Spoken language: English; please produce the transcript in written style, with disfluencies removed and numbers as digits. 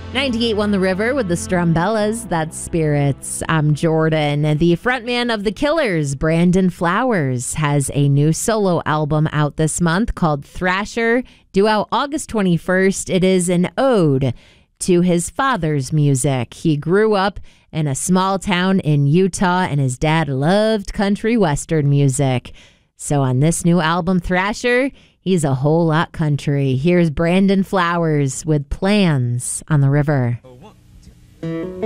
98 won the river with the Strumbellas. That's Spirits. I'm Jordan. The frontman of The Killers, Brandon Flowers, has a new solo album out this month called Thrasher, due out August 21st. It is an ode to his father's music. He grew up in a small town in Utah, and his dad loved country western music. So on this new album, Thrasher, he's a whole lot country. Here's Brandon Flowers with Plans on the River.